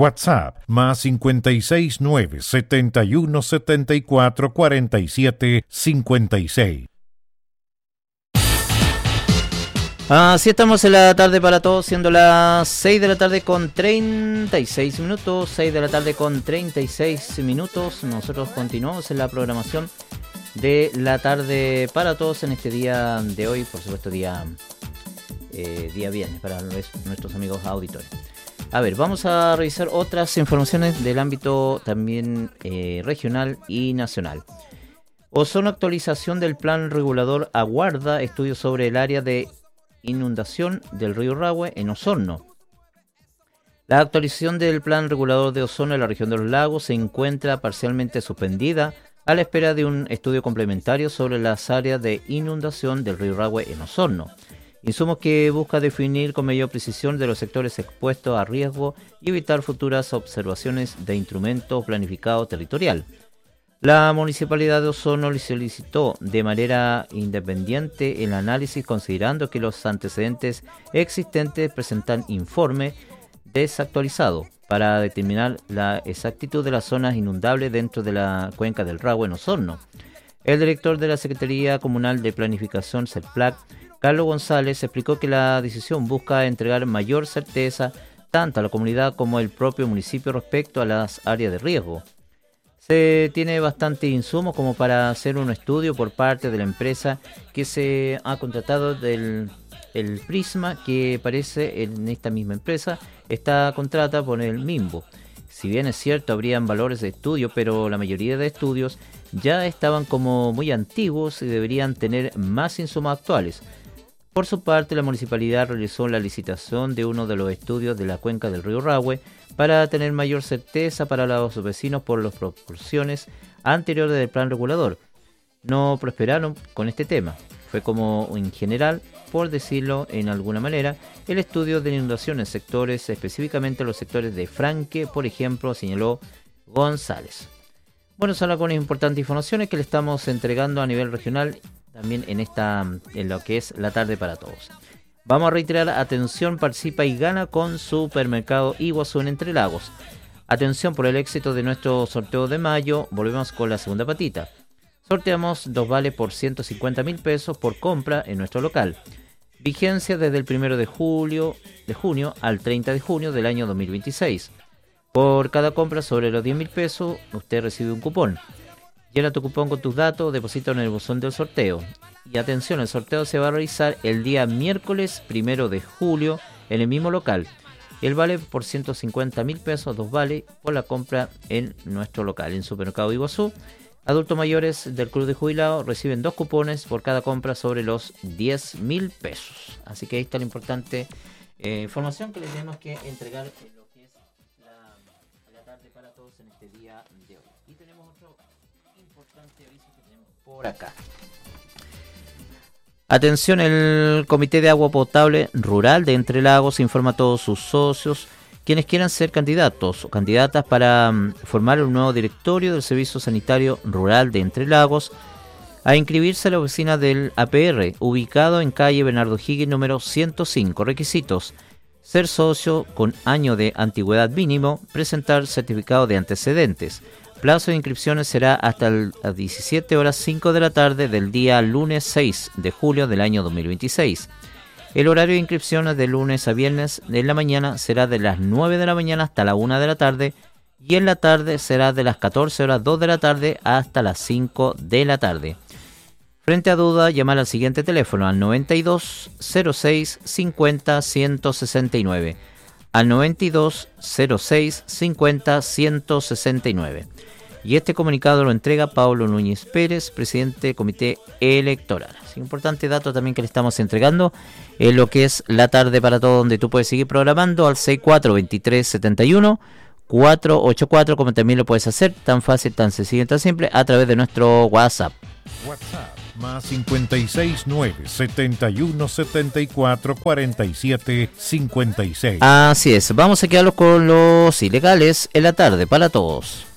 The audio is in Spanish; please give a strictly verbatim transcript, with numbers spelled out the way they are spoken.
WhatsApp más cincuenta y seis nueve setenta y uno setenta y cuatro cuarenta y siete cincuenta y seis. Así estamos en la tarde para todos, siendo las seis de la tarde con treinta y seis minutos, seis de la tarde con treinta y seis minutos. Nosotros continuamos en la programación de la tarde para todos en este día de hoy, por supuesto día, eh, día viernes para nuestros amigos auditores. A ver, vamos a revisar otras informaciones del ámbito también eh, regional y nacional. Osorno, actualización del plan regulador aguarda estudios sobre el área de inundación del río Rahue en Osorno. La actualización del plan regulador de Osorno en la región de los lagos se encuentra parcialmente suspendida a la espera de un estudio complementario sobre las áreas de inundación del río Rahue en Osorno, insumos que busca definir con mayor precisión de los sectores expuestos a riesgo y evitar futuras observaciones de instrumento planificado territorial. La Municipalidad de Osorno le solicitó de manera independiente el análisis, considerando que los antecedentes existentes presentan informe desactualizado para determinar la exactitud de las zonas inundables dentro de la cuenca del Rahue en Osorno. El director de la Secretaría Comunal de Planificación, CERPLAC, Carlos González, explicó que la decisión busca entregar mayor certeza tanto a la comunidad como al propio municipio respecto a las áreas de riesgo. Se tiene bastante insumo como para hacer un estudio por parte de la empresa que se ha contratado del el Prisma, que parece en esta misma empresa está contratada por el Mimbo. Si bien es cierto, habrían valores de estudio, pero la mayoría de estudios ya estaban como muy antiguos y deberían tener más insumos actuales. Por su parte, la municipalidad realizó la licitación de uno de los estudios de la cuenca del río Rahue para tener mayor certeza para los vecinos por las proporciones anteriores del plan regulador. No prosperaron con este tema. Fue como en general, por decirlo en alguna manera, el estudio de inundación en sectores, específicamente los sectores de Franque, por ejemplo, señaló González. Bueno, son algunas importantes informaciones que le estamos entregando a nivel regional también en esta en lo que es la tarde para todos. Vamos a reiterar, atención, participa y gana con Supermercado Iguazú en Entre Lagos. Atención, por el éxito de nuestro sorteo de mayo, volvemos con la segunda patita. Sorteamos dos vales por ciento cincuenta mil pesos por compra en nuestro local. Vigencia desde el primero de julio de junio al treinta de junio del año dos mil veintiséis. Por cada compra sobre los diez mil pesos, usted recibe un cupón. Llena tu cupón con tus datos, deposita en el buzón del sorteo. Y atención, el sorteo se va a realizar el día miércoles primero de julio en el mismo local. El vale por ciento cincuenta mil pesos, dos vales por la compra en nuestro local. En Supermercado Iguazú, adultos mayores del Club de Jubilados reciben dos cupones por cada compra sobre los diez mil pesos. Así que ahí está la importante eh, información que les tenemos que entregar en lo que es la, la tarde para todos en este día de hoy. Y tenemos otro importante aviso que tenemos por acá. Atención, el Comité de Agua Potable Rural de Entre Lagos informa a todos sus socios quienes quieran ser candidatos o candidatas para um, formar un nuevo directorio del Servicio Sanitario Rural de Entre Lagos a inscribirse a la oficina del A P R, ubicado en calle Bernardo Higgins número ciento cinco. Requisitos: ser socio con año de antigüedad mínimo, presentar certificado de antecedentes. Plazo de inscripciones será hasta las diecisiete horas cinco de la tarde del día lunes seis de julio del año dos mil veintiséis. El horario de inscripciones de lunes a viernes en la mañana será de las nueve de la mañana hasta la una de la tarde y en la tarde será de las catorce horas dos de la tarde hasta las cinco de la tarde. Frente a duda, llamar al siguiente teléfono al noventa y dos cero seis cincuenta ciento sesenta y nueve. Al noventa y dos cero seis cincuenta ciento sesenta y nueve. Y este comunicado lo entrega Pablo Núñez Pérez, presidente del Comité Electoral. Es un importante dato también que le estamos entregando en lo que es la tarde para todo, donde tú puedes seguir programando al seis cuatro dos tres siete uno cuatro ocho cuatro, como también lo puedes hacer tan fácil, tan sencillo y tan simple a través de nuestro WhatsApp. WhatsApp más cincuenta y seis nueve setenta y uno setenta y cuatro cuarenta y siete cincuenta y seis. Así es, vamos a quedarnos con los ilegales en la tarde para todos.